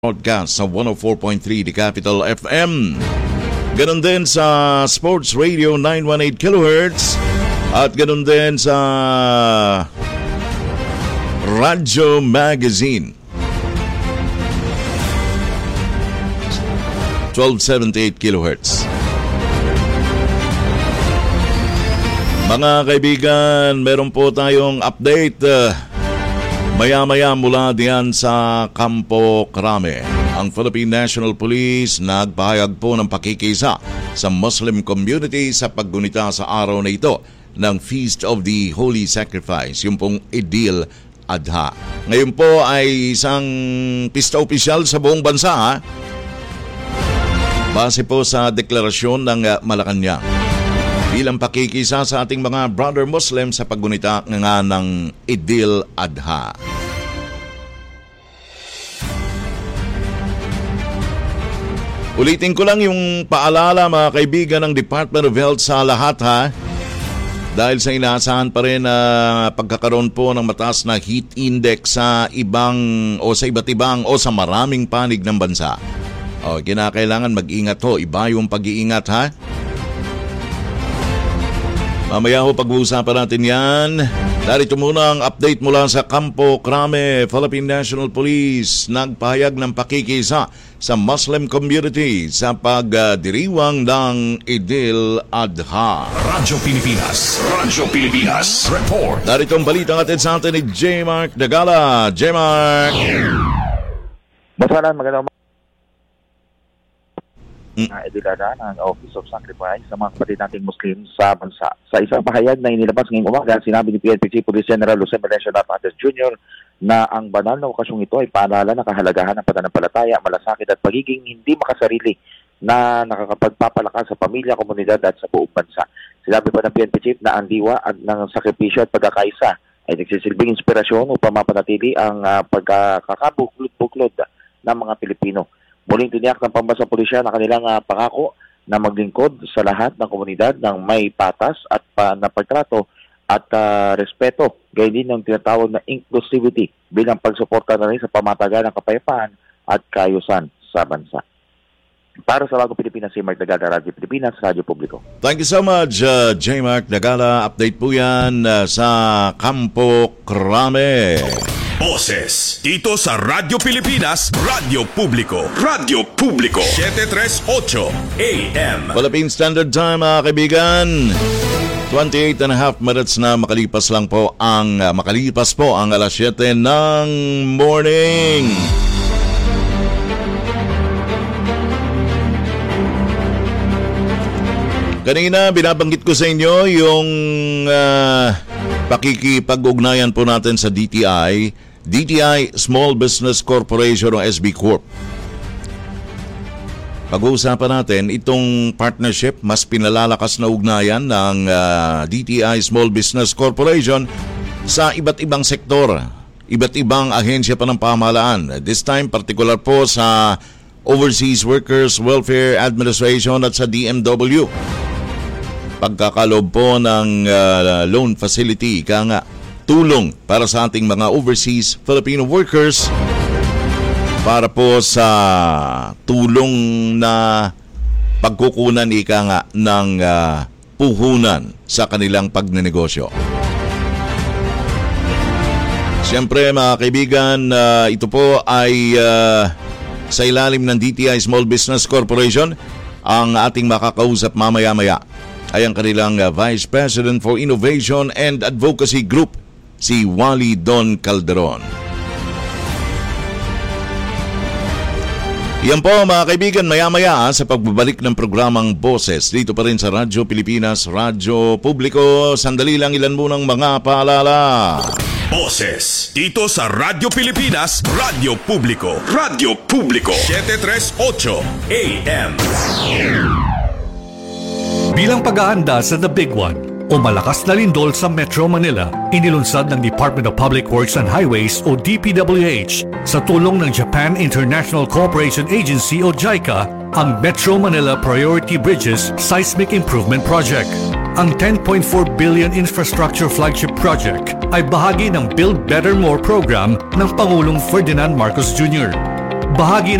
Broadcast sa 104.3 The Capital FM. Ganon din sa Sports Radio 918 kHz at ganon din sa Radyo Magazine 1278 kHz. Mga kaibigan, meron po tayong update maya-maya mula diyan sa Campo Crame. Ang Philippine National Police nagpahayag po ng pakikisa sa Muslim community sa paggunita sa araw na ito ng Feast of the Holy Sacrifice, yung pong Eid al-Adha. Ngayon po ay isang pista opisyal sa buong bansa, ha? Base po sa deklarasyon ng Malacanang. Bilang pakikisa sa ating mga brother Muslim sa paggunita nga ng Eid al-Adha. Ulitin ko lang yung paalala mga kaibigan ng Department of Health sa lahat, ha. Dahil sa inaasahan pa rin na pagkakaroon po ng mataas na heat index sa iba't ibang o sa maraming panig ng bansa. Kinakailangan mag-ingat ho. Iba yung pag-iingat, ha. Mamaya ho pag-uusapan natin yan. Narito muna ang update mula sa Campo Crame. Philippine National Police nagpahayag ng pakikisa sa Muslim community sa pagdiriwang ng Eid al-Adha. Radyo Pilipinas Report. Narito ang balitang atin sa atin ni J. Mark Dagala. J. Mark. Masalan, magandang Eid al-Adha ng Office of Sacrifice sa mga kapatid nating Muslim sa bansa. Sa isang pahayag na inilabas ngayong umaga, sinabi ni PNP Chief Police General Jose Melencio Napates Jr. na ang banal na okasyong ito ay paalala ng kahalagahan ng pananampalataya, malasakit at pagiging hindi makasarili na nakakapagpapalakas sa pamilya, komunidad at sa buong bansa. Sinabi pa ng PNP Chief na ang diwa at ng sakripisyo at pagkakaisa ay nagsisilbing inspirasyon upang mapanatili ang pagkakabuklod-buklod ng mga Pilipino. Muling tiniyak ng pambansang pulisya na kanilang pangako na maglingkod sa lahat ng komunidad ng may patas at na pagtrato at respeto, gayon din ng tinatawag na inclusivity bilang pagsuporta na rin sa pamatagan ng kapayapaan at kaayusan sa bansa. Para sa Radyo Pilipinas, si Mark Dagala, Radyo Pilipinas, Radyo Publiko. Thank you so much, J. Mark Dagala. Update po yan sa Campo Crame. Boses dito sa Radyo Pilipinas, Radyo Publiko. Radyo Publiko 738 AM. Philippine Standard Time, mga kaibigan. 28 and a half minutes na makalipas po ang alas 7 ng morning. Kanina binabanggit ko sa inyo yung pakikipag-ugnayan po natin sa DTI Small Business Corporation o SB Corp. Pag-uusapan natin itong partnership, mas pinalalakas na ugnayan ng DTI Small Business Corporation sa iba't ibang sektor, iba't ibang ahensya pa ng pamahalaan. This time, particular po sa Overseas Workers Welfare Administration at sa DMW. Pagkakaloob po ng loan facility, tulong para sa ating mga overseas Filipino workers para po sa tulong na pagkukunan ng puhunan sa kanilang pagnenegosyo. Siyempre mga kaibigan, ito po ay sa ilalim ng DTI Small Business Corporation. Ang ating makakausap mamaya-maya ay ang kanilang Vice President for Innovation and Advocacy Group, si Wally Don Calderon. Yan po mga kaibigan, maya-maya sa pagbabalik ng programang Boses dito pa rin sa Radyo Pilipinas, Radyo Publiko. Sandali lang, ilan munang mga paalala. Boses dito sa Radyo Pilipinas, Radyo Publiko. Radyo Publiko 738 AM. Bilang pag-aanda sa The Big One o malakas na lindol sa Metro Manila, inilunsad ng Department of Public Works and Highways o DPWH sa tulong ng Japan International Cooperation Agency o JICA ang Metro Manila Priority Bridges Seismic Improvement Project. Ang 10.4 billion infrastructure flagship project ay bahagi ng Build Better More program ng Pangulong Ferdinand Marcos Jr. bahagi